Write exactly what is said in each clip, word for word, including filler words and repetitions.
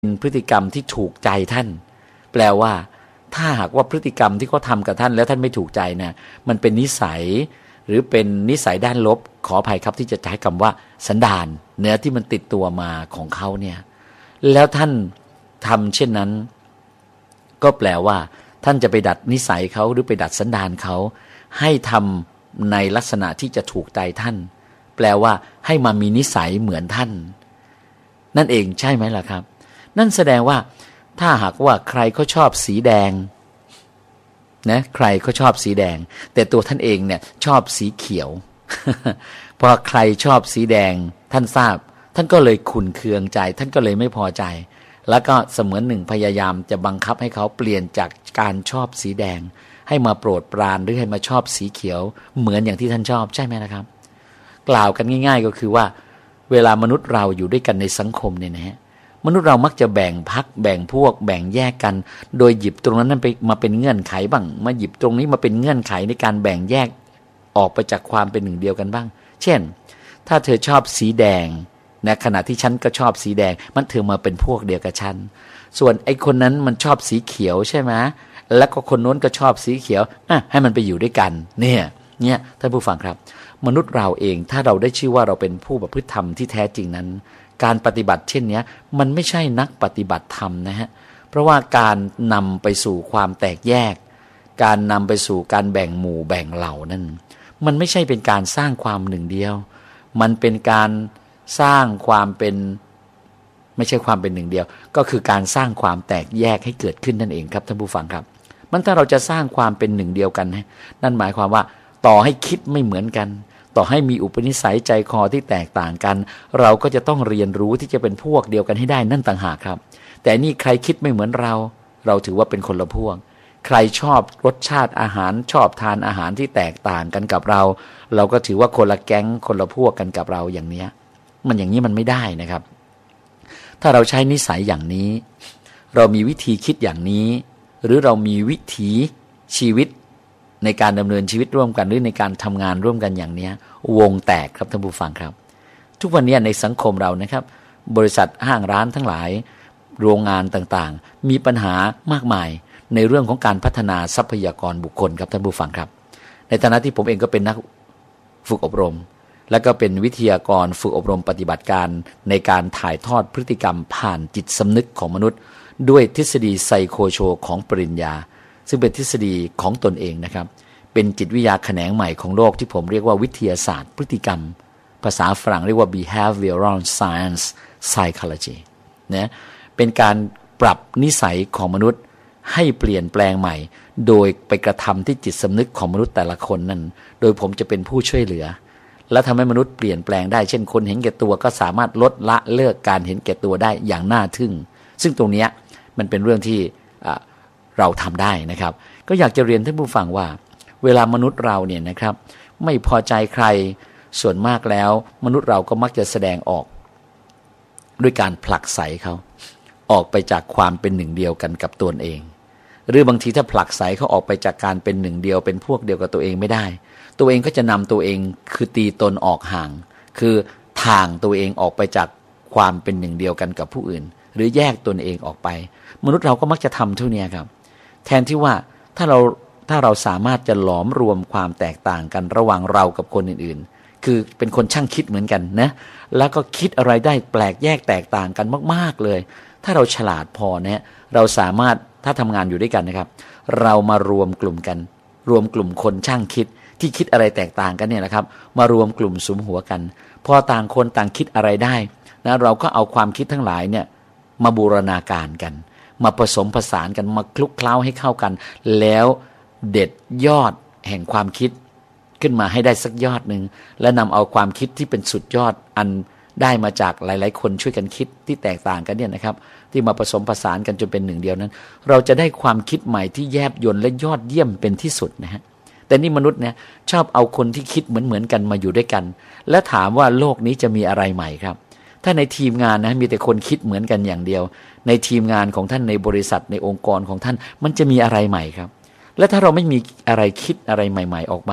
เป็นพฤติกรรมที่ถูกใจท่านแปลว่าถ้าหากว่าพฤติกรรมที่เขาทำกับท่านแล้วท่านไม่ถูกใจเนี่ยมันเป็นนิสัยหรือเป็นนิสัยด้านลบขออภัยครับที่จะใช้คำว่าสันดานเนื้อที่มันติดตัวมาของเขาเนี่ยแล้วท่านทำเช่นนั้นก็แปลว่าท่านจะไปดัดนิสัยเขาหรือไปดัดสันดานเขาให้ทำในลักษณะที่จะถูกใจท่านแปลว่าให้มามีนิสัยเหมือนท่านนั่นเองใช่ไหมล่ะครับนั่นแสดงว่าถ้าหากว่าใครเขาชอบสีแดงนะใครเขาชอบสีแดงแต่ตัวท่านเองเนี่ยชอบสีเขียว พอใครชอบสีแดงท่านทราบท่านก็เลยขุ่นเคืองใจท่านก็เลยไม่พอใจแล้วก็เสมือนหนึ่งพยายามจะบังคับให้เขาเปลี่ยนจากการชอบสีแดงให้มาโปรดปรานหรือให้มาชอบสีเขียวเหมือนอย่างที่ท่านชอบใช่ไหมนะครับกล่าวกันง่ายๆก็คือว่าเวลามนุษย์เราอยู่ด้วยกันในสังคมเนี่ยนะฮะมนุษย์เรามักจะแบ่งพรรคแบ่งพวกแบ่งแยกกันโดยหยิบตรงนั้นนั้นไปมาเป็นเงื่อนไขบ้างมาหยิบตรงนี้มาเป็นเงื่อนไขในการแบ่งแยกออกไปจากความเป็นหนึ่งเดียวกันบ้างเช่นถ้าเธอชอบสีแดงในขณะที่ฉันก็ชอบสีแดงมันเธอมาเป็นพวกเดียวกับฉันส่วนไอ้คนนั้นมันชอบสีเขียวใช่ไหมแล้วก็คนโน้นก็ชอบสีเขียวอ่ะให้มันไปอยู่ด้วยกันเนี่ยเนี่ยท่านผู้ฟังครับมนุษย์เราเองถ้าเราได้ชื่อว่าเราเป็นผู้ประพฤติธรรมที่แท้จริงนั้นการปฏิบัติเช่นนี้มันไม่ใช่นักปฏิบัติธรรมนะฮะเพราะว่าการนำไปสู่ความแตกแยกการนำไปสู่การแบ่งหมู่แบ่งเหล่านั้นมันไม่ใช่เป็นการสร้างความหนึ่งเดียวมันเป็นการสร้างความเป็นไม่ใช่ความเป็นหนึ่งเดียวก็คือการสร้างความแตกแยกให้เกิดขึ้นนั่นเองครับท่านผู้ฟังครับมันถ้าเราจะสร้างความเป็นหนึ่งเดียวกันนั่นหมายความว่าต่อให้คิดไม่เหมือนกันต่อให้มีอุปนิสัยใจคอที่แตกต่างกันเราก็จะต้องเรียนรู้ที่จะเป็นพวกเดียวกันให้ได้นั่นต่างหากครับแต่นี่ใครคิดไม่เหมือนเราเราถือว่าเป็นคนละพวกใครชอบรสชาติอาหารชอบทานอาหารที่แตกต่างกันกับเราเราก็ถือว่าคนละแก๊งคนละพวกกันกับเราอย่างนี้มันอย่างนี้มันไม่ได้นะครับถ้าเราใช้นิสัยอย่างนี้เรามีวิธีคิดอย่างนี้หรือเรามีวิถีชีวิตในการดำเนินชีวิตร่วมกันหรือในการทำงานร่วมกันอย่างนี้วงแตกครับท่านผู้ฟังครับทุกวันนี้ในสังคมเรานะครับบริษัทห้างร้านทั้งหลายโรงงานต่างๆมีปัญหามากมายในเรื่องของการพัฒนาทรัพยากรบุคคลครับท่านผู้ฟังครับในฐานะที่ผมเองก็เป็นนักฝึกอบรมและก็เป็นวิทยากรฝึกอบรมปฏิบัติการในการถ่ายทอดพฤติกรรมผ่านจิตสำนึกของมนุษย์ด้วยทฤษฎีไซโคโชของปริญญาซึ่งเป็นทฤษฎีของตนเองนะครับเป็นจิตวิทยาแขนงใหม่ของโลกที่ผมเรียกว่าวิทยาศาสตร์พฤติกรรมภาษาฝรั่งเรียกว่า behavioral science psychology นะเป็นการปรับนิสัยของมนุษย์ให้เปลี่ยนแปลงใหม่โดยไปกระทำที่จิตสำนึกของมนุษย์แต่ละคนนั้นโดยผมจะเป็นผู้ช่วยเหลือและทำให้มนุษย์เปลี่ยนแปลงได้เช่นคนเห็นแก่ตัวก็สามารถลดละเลิกการเห็นแก่ตัวได้อย่างน่าทึ่งซึ่งตรงนี้มันเป็นเรื่องที่เราทำได้นะครับก็อยากจะเรียนท่านผู้ฟังว่าเวลามนุษย์เราเนี่ยนะครับไม่พอใจใครส่วนมากแล้วมนุษย์เราก็มักจะแสดงออกด้วยการผลักไสเขาออกไปจากความเป็นหนึ่งเดียวกันกับตัวเองหรือบางทีถ้าผลักไสเขาออกไปจากการเป็นหนึ่งเดียวเป็นพวกเดียวกับตัวเองไม่ได้ตัวเองก็จะนำตัวเองคือตีตนออกห่างคือทางตัวเองออกไปจากความเป็นหนึ่งเดียวกันกับผู้อื่นหรือแยกตนเองออกไปมนุษย์เราก็มักจะทำเท่านี้ครับแทนที่ว่าถ้าเราถ้าเราสามารถจะหลอมรวมความแตกต่างกันระหว่างเรากับคนอื่นๆคือเป็นคนช่างคิดเหมือนกันนะแล้วก็คิดอะไรได้แปลกแยกแตกต่างกันมากๆเลยถ้าเราฉลาดพอเนี่ยเราสามารถถ้าทำงานอยู่ด้วยกันนะครับเรามารวมกลุ่มกันรวมกลุ่มคนช่างคิดที่คิดอะไรแตกต่างกันเนี่ยนะครับมารวมกลุ่มสุมหัวกันพอต่างคนต่างคิดอะไรได้นะเราก็เอาความคิดทั้งหลายเนี่ยมาบูรณาการกันมาผสมผสานกันมาคลุกเคล้าให้เข้ากันแล้วเด็ดยอดแห่งความคิดขึ้นมาให้ได้สักยอดหนึ่งและนำเอาความคิดที่เป็นสุดยอดอันได้มาจากหลายๆคนช่วยกันคิดที่แตกต่างกันเนี่ยนะครับที่มาผสมผสานกันจนเป็นหนึ่งเดียวนั้นเราจะได้ความคิดใหม่ที่แยบยลและยอดเยี่ยมเป็นที่สุดนะฮะแต่นี่มนุษย์เนี่ยชอบเอาคนที่คิดเหมือนๆกันมาอยู่ด้วยกันและถามว่าโลกนี้จะมีอะไรใหม่ครับถ้าในทีมงานนะมีแต่คนคิดเหมือนกันอย่างเดียวในทีมงานของท่านในบริษัทในองค์กรของท่านมันจะมีอะไรใหม่ครับและถ้าเราไม่มีอะไรคิดอะไรใหม่ๆออกมา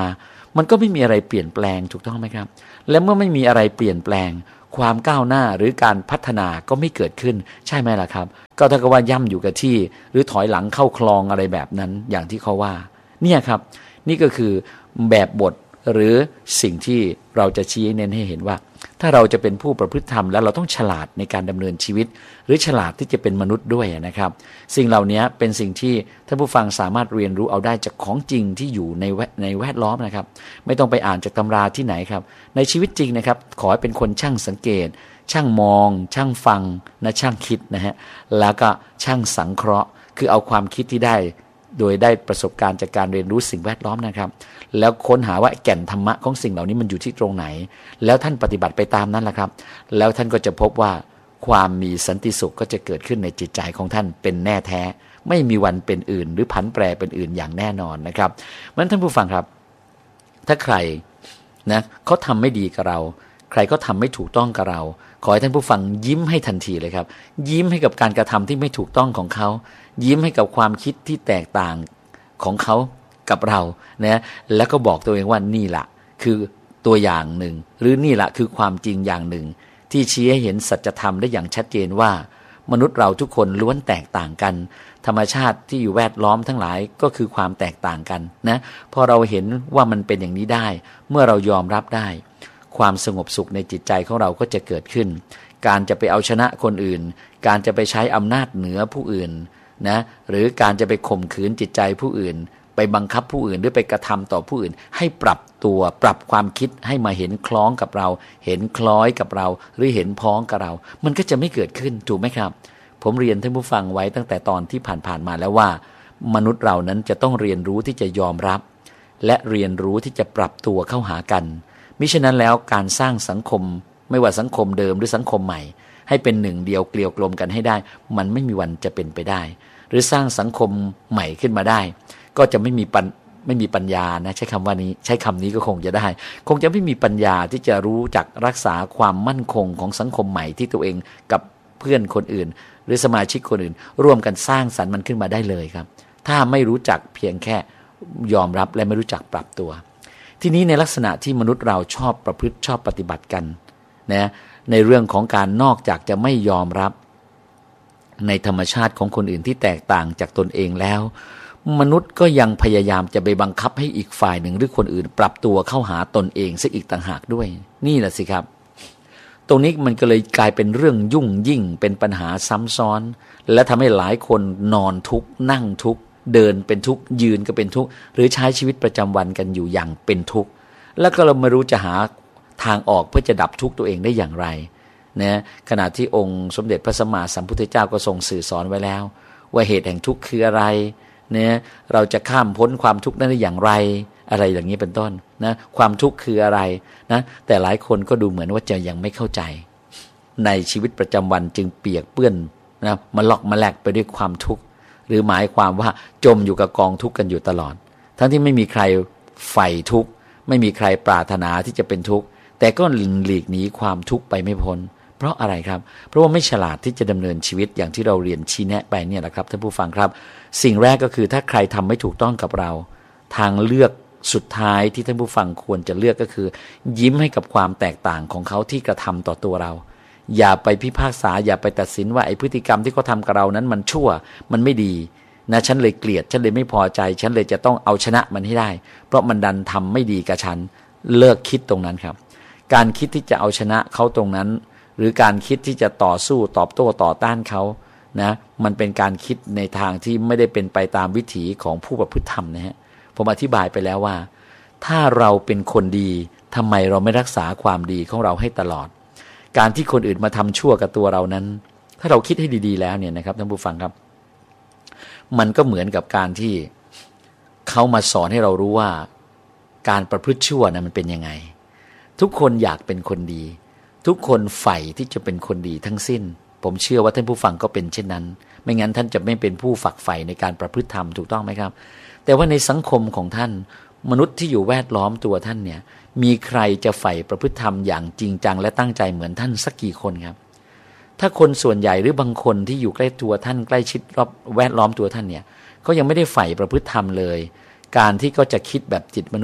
มันก็ไม่มีอะไรเปลี่ยนแปลงถูกต้องไหมครับและเมื่อไม่มีอะไรเปลี่ยนแปลงความก้าวหน้าหรือการพัฒนาก็ไม่เกิดขึ้นใช่ไหมล่ะครับก็ถ้ากับว่าย่ำอยู่กับที่หรือถอยหลังเข้าคลองอะไรแบบนั้นอย่างที่เขาว่าเนี่ยครับนี่ก็คือแบบบทหรือสิ่งที่เราจะชี้เน้นให้เห็นว่าถ้าเราจะเป็นผู้ประพฤติธรรมแล้วเราต้องฉลาดในการดำเนินชีวิตหรือฉลาดที่จะเป็นมนุษย์ด้วยนะครับสิ่งเหล่านี้เป็นสิ่งที่ท่านผู้ฟังสามารถเรียนรู้เอาได้จากของจริงที่อยู่ในแวดในแวดล้อมนะครับไม่ต้องไปอ่านจากตำราที่ไหนครับในชีวิตจริงนะครับขอให้เป็นคนช่างสังเกตช่างมองช่างฟังนะช่างคิดนะฮะแล้วก็ช่างสังเคราะห์คือเอาความคิดที่ได้โดยได้ประสบการณ์จากการเรียนรู้สิ่งแวดล้อมนะครับแล้วค้นหาว่าแก่นธรรมะของสิ่งเหล่านี้มันอยู่ที่ตรงไหนแล้วท่านปฏิบัติไปตามนั้นแหละครับแล้วท่านก็จะพบว่าความมีสันติสุขก็จะเกิดขึ้นในจิตใจของท่านเป็นแน่แท้ไม่มีวันเป็นอื่นหรือผันแปรเป็นอื่นอย่างแน่นอนนะครับเพราะฉะนั้นท่านผู้ฟังครับถ้าใครนะเขาทำไม่ดีกับเราใครก็ทำไม่ถูกต้องกับเราขอให้ท่านผู้ฟังยิ้มให้ทันทีเลยครับยิ้มให้กับการกระทำที่ไม่ถูกต้องของเขายิ้มให้กับความคิดที่แตกต่างของเขากับเรานะแล้วก็บอกตัวเองว่านี่แหละคือตัวอย่างหนึ่งหรือนี่แหละคือความจริงอย่างหนึ่งที่ชี้ให้เห็นสัจธรรมได้อย่างชัดเจนว่ามนุษย์เราทุกคนล้วนแตกต่างกันธรรมชาติที่อยู่แวดล้อมทั้งหลายก็คือความแตกต่างกันนะพอเราเห็นว่ามันเป็นอย่างนี้ได้เมื่อเรายอมรับได้ความสงบสุขในจิตใจของเราก็จะเกิดขึ้นการจะไปเอาชนะคนอื่นการจะไปใช้อำนาจเหนือผู้อื่นนะหรือการจะไปข่มขืนจิตใจผู้อื่นไปบังคับผู้อื่นหรือไปกระทำต่อผู้อื่นให้ปรับตัวปรับความคิดให้มาเห็นคล้องกับเราเห็นคล้อยกับเราหรือเห็นพ้องกับเรามันก็จะไม่เกิดขึ้นถูกไหมครับผมเรียนท่านผู้ฟังไว้ตั้งแต่ตอนที่ผ่านๆมาแล้วว่ามนุษย์เรานั้นจะต้องเรียนรู้ที่จะยอมรับและเรียนรู้ที่จะปรับตัวเข้าหากันมิฉะนั้นแล้วการสร้างสังคมไม่ว่าสังคมเดิมหรือสังคมใหม่ให้เป็นหนึ่งเดียวเกลียวกลมกันให้ได้มันไม่มีวันจะเป็นไปได้หรือสร้างสังคมใหม่ขึ้นมาได้ก็จะไม่มีปัญไม่มีปัญญานะใช้คำว่านี้ใช้คำนี้ก็คงจะได้คงจะไม่มีปัญญาที่จะรู้จักรักษาความมั่นคงของสังคมใหม่ที่ตัวเองกับเพื่อนคนอื่นหรือสมาชิกคนอื่นร่วมกันสร้างสรรค์มันขึ้นมาได้เลยครับถ้าไม่รู้จักเพียงแค่ยอมรับและไม่รู้จักปรับตัวทีนี้ในลักษณะที่มนุษย์เราชอบประพฤติชอบปฏิบัติกันนะในเรื่องของการนอกจากจะไม่ยอมรับในธรรมชาติของคนอื่นที่แตกต่างจากตนเองแล้วมนุษย์ก็ยังพยายามจะไปบังคับให้อีกฝ่ายหนึ่งหรือคนอื่นปรับตัวเข้าหาตนเองซะอีกต่างหากด้วยนี่แหละสิครับตรงนี้มันก็เลยกลายเป็นเรื่องยุ่งยิ่งเป็นปัญหาซ้ำซ้อนและทำให้หลายคนนอนทุกข์นั่งทุกข์เดินเป็นทุกข์ยืนก็เป็นทุกข์หรือใช้ชีวิตประจำวันกันอยู่อย่างเป็นทุกข์แล้วก็เราไม่รู้จะหาทางออกเพื่อจะดับทุกข์ตัวเองได้อย่างไรนะขณะที่องค์สมเด็จพระสัมมาสัมพุทธเจ้าก็ทรงสื่อสอนไว้แล้วว่าเหตุแห่งทุกข์คืออะไรเนี่ยเราจะข้ามพ้นความทุกข์นั้นได้อย่างไรอะไรอย่างนี้เป็นต้นนะความทุกข์คืออะไรนะแต่หลายคนก็ดูเหมือนว่าจะยังไม่เข้าใจในชีวิตประจำวันจึงเปียกเปื้อนนะมาหลอกมาแหลกไปด้วยความทุกข์หรือหมายความว่าจมอยู่กับกองทุกข์กันอยู่ตลอดทั้งที่ไม่มีใครใฝ่ทุกข์ไม่มีใครปรารถนาที่จะเป็นทุกข์แต่ก็หลีกหนีความทุกข์ไปไม่พ้นเพราะอะไรครับเพราะว่าไม่ฉลาดที่จะดำเนินชีวิตอย่างที่เราเรียนชี้แนะไปเนี่ยแหละครับท่านผู้ฟังครับสิ่งแรกก็คือถ้าใครทำไม่ถูกต้องกับเราทางเลือกสุดท้ายที่ท่านผู้ฟังควรจะเลือกก็คือยิ้มให้กับความแตกต่างของเขาที่กระทำต่อตัวเราอย่าไปพิพากษาอย่าไปตัดสินว่าไอ้พฤติกรรมที่เขาทำกับเรานั้นมันชั่วมันไม่ดีนะฉันเลยเกลียดฉันเลยไม่พอใจฉันเลยจะต้องเอาชนะมันให้ได้เพราะมันดันทำไม่ดีกับฉันเลิกคิดตรงนั้นครับการคิดที่จะเอาชนะเขาตรงนั้นหรือการคิดที่จะต่อสู้ตอบโต้ต่อต้านเขานะมันเป็นการคิดในทางที่ไม่ได้เป็นไปตามวิถีของผู้ประพฤติธรรมนะฮะผมอธิบายไปแล้วว่าถ้าเราเป็นคนดีทำไมเราไม่รักษาความดีของเราให้ตลอดการที่คนอื่นมาทำชั่วกับตัวเรานั้นถ้าเราคิดให้ดีๆแล้วเนี่ยนะครับท่านผู้ฟังครับมันก็เหมือนกับการที่เขามาสอนให้เรารู้ว่าการประพฤติชั่วนะมันเป็นยังไงทุกคนอยากเป็นคนดีทุกคนใฝ่ที่จะเป็นคนดีทั้งสิ้นผมเชื่อว่าท่านผู้ฟังก็เป็นเช่นนั้นไม่งั้นท่านจะไม่เป็นผู้ฝักใฝ่ในการประพฤติธรรมถูกต้องไหมครับแต่ว่าในสังคมของท่านมนุษย์ที่อยู่แวดล้อมตัวท่านเนี่ยมีใครจะใฝ่ประพฤติธรรมอย่างจริงจังและตั้งใจเหมือนท่านสักกี่คนครับถ้าคนส่วนใหญ่หรือบางคนที่อยู่ใกล้ตัวท่านใกล้ชิดรอบแวดล้อมตัวท่านเนี่ยเขายังไม่ได้ใฝ่ประพฤติธรรมเลยการที่ก็จะคิดแบบจิตมนุษย์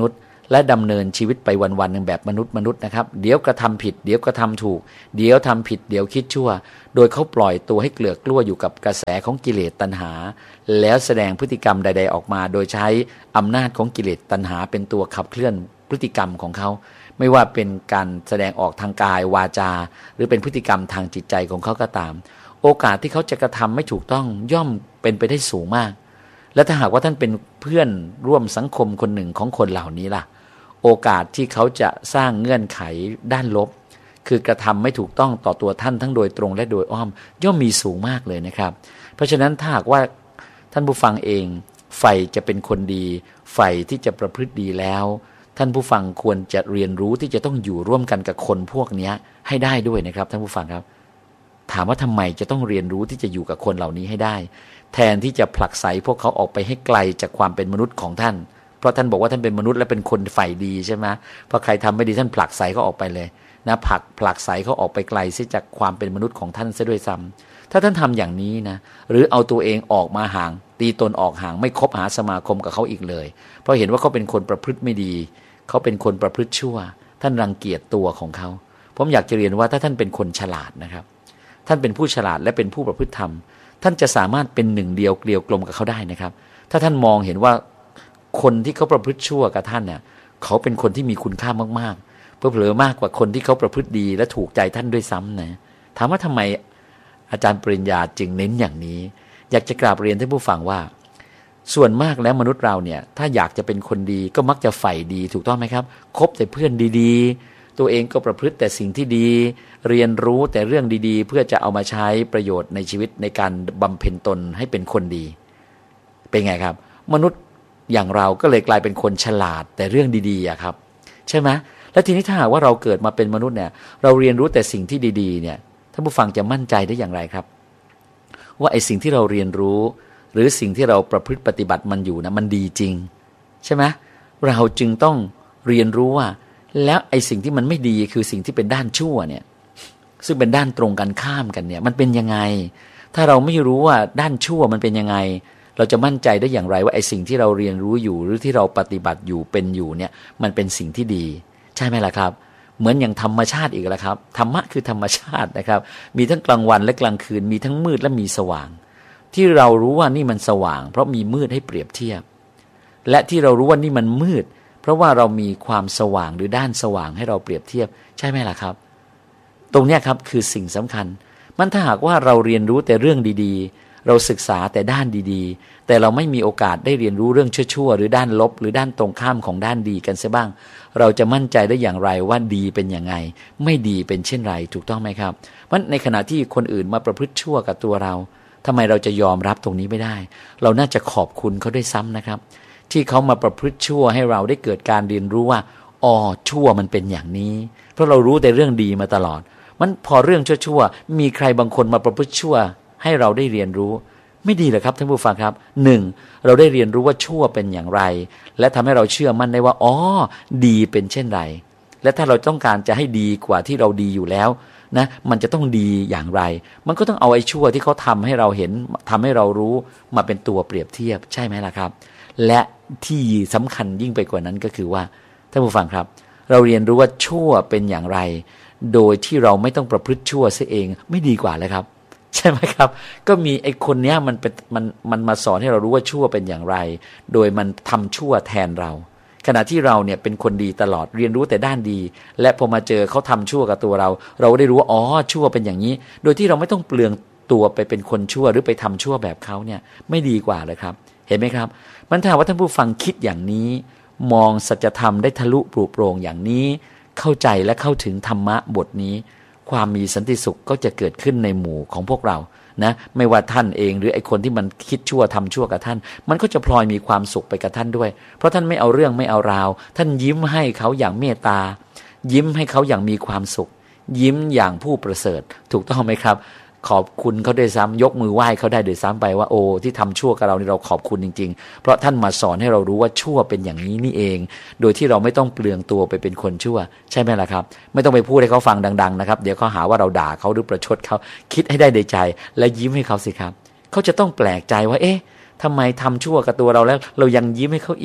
และดำเนินชีวิตไปวันๆหนึ่งแบบมนุษย์มนุษย์นะครับเดี๋ยวกระทำผิดเดี๋ยวกระทำถูกเดี๋ยวทำผิดเดี๋ยวคิดชั่วโดยเขาปล่อยตัวให้เกลือกกลั้วอยู่กับกระแสของกิเลสตัณหาแล้วแสดงพฤติกรรมใดๆออกมาโดยใช้อำนาจของกิเลสตัณหาเป็นตัวขับเคลื่อนพฤติกรรมของเขาไม่ว่าเป็นการแสดงออกทางกายวาจาหรือเป็นพฤติกรรมทางจิตใจของเขาก็ตามโอกาสที่เขาจะกระทำไม่ถูกต้องย่อมเป็นไปได้สูงมากและถ้าหากว่าท่านเป็นเพื่อนร่วมสังคมคนหนึ่งของคนเหล่านี้ล่ะโอกาสที่เขาจะสร้างเงื่อนไขด้านลบคือกระทำไม่ถูกต้องต่อตัวท่านทั้งโดยตรงและโดยอ้อมย่อมมีสูงมากเลยนะครับเพราะฉะนั้นถ้าหากว่าท่านผู้ฟังเองใฝ่จะเป็นคนดีใฝ่ที่จะประพฤติดีแล้วท่านผู้ฟังควรจะเรียนรู้ที่จะต้องอยู่ร่วมกันกับคนพวกนี้ให้ได้ด้วยนะครับท่านผู้ฟังครับถามว่าทำไมจะต้องเรียนรู้ที่จะอยู่กับคนเหล่านี้ให้ได้แทนที่จะผลักไสพวกเขาออกไปให้ไกลจากความเป็นมนุษย์ของท่านเพราะท่านบอกว่าท่านเป็นมนุษย์และเป็นคนฝ่ายดีใช่ไหมพอใครทำไม่ดีท่านผลักไสเขาออกไปเลยนะผลักผลักไสเขาออกไปไกลเสียจากความเป็นมนุษย์ของท่านซะด้วยซ้ำถ้าท่านทำอย่างนี้นะหรือเอาตัวเองออกมาห่างตีตนออกห่างไม่คบหาสมาคมกับเขาอีกเลยเพราะเห็นว่าเขาเป็นคนประพฤติไม่ดีเขาเป็นคนประพฤติชั่วท่านรังเกียจตัวของเขาผมอยากจะเรียนว่าถ้าท่านเป็นคนฉลาดนะครับท่านเป็นผู้ฉลาดและเป็นผู้ประพฤติธรรมท่านจะสามารถเป็นหนึ่งเดียวเกลียวกลมกับเขาได้นะครับถ้าท่านมองเห็นว่าคนที่เขาประพฤติชั่วกับท่านเนี่ยเขาเป็นคนที่มีคุณค่ามากๆเผลอๆมากกว่าคนที่เขาประพฤติดีและถูกใจท่านด้วยซ้ำนะถามว่าทำไมอาจารย์ปริญญาจึงเน้นอย่างนี้อยากจะกราบเรียนท่านผู้ฟังว่าส่วนมากแล้วมนุษย์เราเนี่ยถ้าอยากจะเป็นคนดีก็มักจะใฝ่ดีถูกต้องไหมครับคบแต่เพื่อนดีๆตัวเองก็ประพฤติแต่สิ่งที่ดีเรียนรู้แต่เรื่องดีๆเพื่อจะเอามาใช้ประโยชน์ในชีวิตในการบำเพ็ญตนให้เป็นคนดีเป็นไงครับมนุษย์อย่างเราก็เลยกลายเป็นคนฉลาดแต่เรื่องดีๆอะครับใช่ไหมแล้วทีนี้ถ้าหากว่าเราเกิดมาเป็นมนุษย์เนี่ยเราเรียนรู้แต่สิ่งที่ดีๆเนี่ยท่านผู้ฟังจะมั่นใจได้อย่างไรครับว่าไอ้สิ่งที่เราเรียนรู้หรือสิ่งที่เราประพฤติปฏิบัติมันอยู่นะมันดีจริงใช่ไหมเราจึงต้องเรียนรู้ว่าแล้วไอ้สิ่งที่มันไม่ดีคือสิ่งที่เป็นด้านชั่วเนี่ยซึ่งเป็นด้านตรงกันข้ามกันเนี่ยมันเป็นยังไงถ้าเราไม่รู้ว่าด้านชั่วมันเป็นยังไงเราจะมั่นใจได้อย่างไรว่าไอ้สิ่งที่เราเรียนรู้อยู่หรือที่เราปฏิบัติอยู่เป็นอยู่เนี่ยมันเป็นสิ่งที่ดีใช่ไหมล่ะครับเหมือนอย่างธรรมชาติอีกแล้วครับธรรมะคือธรรมชาตินะครับมีทั้งกลางวันและกลางคืนมีทั้งมืดและมีสว่างที่เรารู้ว่านี่มันสว่างเพราะมีมืดให้เปรียบเทียบและที่เรารู้ว่านี่มันมืดเพราะว่าเรามีความสว่างหรือด้านสว่างให้เราเปรียบเทียบใช่ไหมล่ะครับตรงนี้ครับคือสิ่งสำคัญมันถ้าหากว่าเราเรียนรู้แต่เรื่องดีๆเราศึกษาแต่ด้านดีๆแต่เราไม่มีโอกาสได้เรียนรู้เรื่องชั่วๆหรือด้านลบหรือด้านตรงข้ามของด้านดีกันเสียบ้างเราจะมั่นใจได้อย่างไรว่าดีเป็นยังไงไม่ดีเป็นเช่นไรถูกต้องไหมครับเพราะในขณะที่คนอื่นมาประพฤติชั่วกับตัวเราทำไมเราจะยอมรับตรงนี้ไม่ได้เราน่าจะขอบคุณเขาด้วยซ้ำนะครับที่เขามาประพฤติชั่วให้เราได้เกิดการเรียนรู้ว่าอ๋อชั่วมันเป็นอย่างนี้เพราะเรารู้แต่เรื่องดีมาตลอดมันพอเรื่องชั่วๆมีใครบางคนมาประพฤติชั่วให้เราได้เรียนรู้ไม่ดีเหรอครับท่านผู้ฟังครับหนึ่งเราได้เรียนรู้ว่าชั่วเป็นอย่างไรและทำให้เราเชื่อมั่นได้ว่าอ๋อดีเป็นเช่นไรและถ้าเราต้องการจะให้ดีกว่าที่เราดีอยู่แล้วนะมันจะต้องดีอย่างไรมันก็ต้องเอาไอ้ชั่วที่เขาทำให้เราเห็นทำให้เรารู้มาเป็นตัวเปรียบเทียบใช่ไหมล่ะครับและที่สำคัญยิ่งไปกว่านั้นก็คือว่าท่านผู้ฟังครับเราเรียนรู้ว่าชั่วเป็นอย่างไรโดยที่เราไม่ต้องประพฤติชั่วซะเองไม่ดีกว่าเลยครับใช่ไหมครับก็มีไอ้คนเนี้ยมันเป็นมันมันมาสอนให้เรารู้ว่าชั่วเป็นอย่างไรโดยมันทำชั่วแทนเราขณะที่เราเนี่ยเป็นคนดีตลอดเรียนรู้แต่ด้านดีและพอมาเจอเขาทำชั่วกับตัวเราเราได้รู้ว่าอ๋อชั่วเป็นอย่างนี้โดยที่เราไม่ต้องเปลืองตัวไปเป็นคนชั่วหรือไปทำชั่วแบบเขาเนี่ยไม่ดีกว่าเลยครับเห็นไหมครับมันถ้าว่าท่านผู้ฟังคิดอย่างนี้มองสัจธรรมได้ทะลุปลุกโปร่งอย่างนี้เข้าใจและเข้าถึงธรรมะบทนี้ความมีสันติสุขก็จะเกิดขึ้นในหมู่ของพวกเรานะไม่ว่าท่านเองหรือไอ้คนที่มันคิดชั่วทำชั่วกับท่านมันก็จะพลอยมีความสุขไปกับท่านด้วยเพราะท่านไม่เอาเรื่องไม่เอาราวท่านยิ้มให้เขาอย่างเมตตายิ้มให้เขาอย่างมีความสุขยิ้มอย่างผู้ประเสริฐถูกต้องไหมครับขอบคุณเขาด้วยซ้ำยกมือไหว้เขาได้ด้วยซ้ำไปว่าโอ้ที่ทำชั่วกับเรานี่เราขอบคุณจริงๆเพราะท่านมาสอนให้เรารู้ว่าชั่วเป็นอย่างนี้นี่เองโดยที่เราไม่ต้องเปลืองตัวไปเป็นคนชั่วใช่ไหมล่ะครับไม่ต้องไปพูดให้เขาฟังดังๆนะครับเดี๋ยวเขาหาว่าเราด่าเขาหรือประชดเขาคิดให้ได้ในใจและยิ้มให้เขาสิครับเขาจะต้องแปลกใจว่าเอ๊ะทำไมทำชั่วกับตัวเราแล้วเรายังยิ้มให้เขาอีก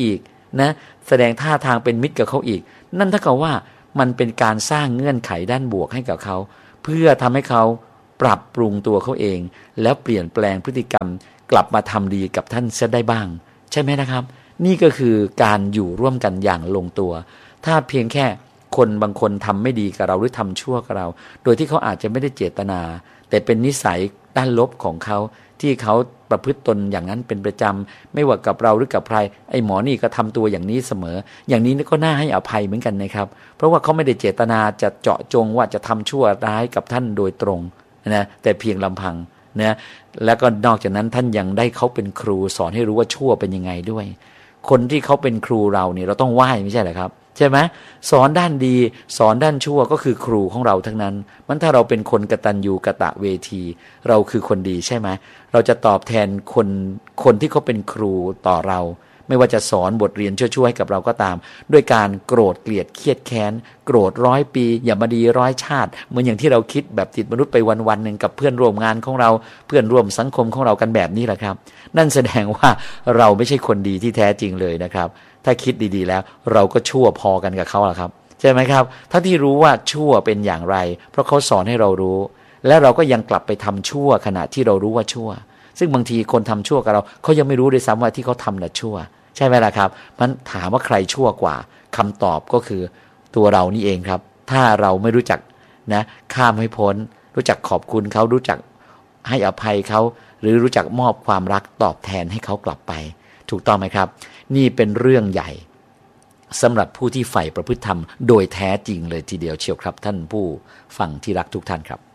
นะแสดงท่าทางเป็นมิตรกับเขาอีกนั่นเท่ากับว่ามันเป็นการสร้างเงื่อนไขด้านบวกให้กับเขาเพื่อทำให้เขาปรับปรุงตัวเขาเองแล้วเปลี่ยนแปลงพฤติกรรมกลับมาทำดีกับท่านเสียได้บ้างใช่ไหมนะครับนี่ก็คือการอยู่ร่วมกันอย่างลงตัวถ้าเพียงแค่คนบางคนทำไม่ดีกับเราหรือทำชั่วกับเราโดยที่เขาอาจจะไม่ได้เจตนาแต่เป็นนิสัยด้านลบของเขาที่เขาประพฤติตนอย่างนั้นเป็นประจำไม่ว่ากับเราหรือกับใครไอ้หมอนี่ก็ทำตัวอย่างนี้เสมออย่างนี้ก็น่าให้อภัยเหมือนกันนะครับเพราะว่าเขาไม่ได้เจตนาจะเจาะจงว่าจะทำชั่วร้ายกับท่านโดยตรงนะแต่เพียงลำพังนะแล้วก็นอกจากนั้นท่านยังได้เขาเป็นครูสอนให้รู้ว่าชั่วเป็นยังไงด้วยคนที่เขาเป็นครูเราเนี่ยเราต้องไหว้ไม่ใช่เหรอครับใช่ไหมสอนด้านดีสอนด้านชั่วก็คือครูของเราทั้งนั้นมันถ้าเราเป็นคนกตัญญูกตเวทีเราคือคนดีใช่ไหมเราจะตอบแทนคนคนที่เขาเป็นครูต่อเราไม่ว่าจะสอนบทเรียนชั่วๆให้กับเราก็ตามด้วยการโกรธเกลียดเครียดแค้นโกรธร้อยปีอย่ามาดีร้อยชาติเหมือนอย่างที่เราคิดแบบติดมนุษย์ไปวันๆหนึ่งกับเพื่อนร่วมงานของเราเพื่อนร่วมสังคมของเรากันแบบนี้แหละครับนั่นแสดงว่าเราไม่ใช่คนดีที่แท้จริงเลยนะครับถ้าคิดดีๆแล้วเราก็ชั่วพอกันกับเขาล่ะครับใช่ไหมครับถ้าที่รู้ว่าชั่วเป็นอย่างไรเพราะเขาสอนให้เรารู้และเราก็ยังกลับไปทำชั่วขณะที่เรารู้ว่าชั่วซึ่งบางทีคนทำชั่วกับเราเขายังไม่รู้ด้วยซ้ำว่าที่เขาทำน่ะชั่วใช่ไหมล่ะครับมันถามว่าใครชั่วกว่าคำตอบก็คือตัวเรานี่เองครับถ้าเราไม่รู้จักนะข้ามให้พ้นรู้จักขอบคุณเขารู้จักให้อภัยเขาหรือรู้จักมอบความรักตอบแทนให้เขากลับไปถูกต้องไหมครับนี่เป็นเรื่องใหญ่สำหรับผู้ที่ใฝ่ประพฤติธรรมโดยแท้จริงเลยทีเดียวเชียวครับท่านผู้ฟังที่รักทุกท่านครับ